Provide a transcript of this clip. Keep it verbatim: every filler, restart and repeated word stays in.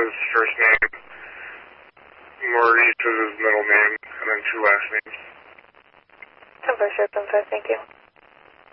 his first name, Maurice is his middle name, and then two last names. ten four, sharp, ten five, thank you.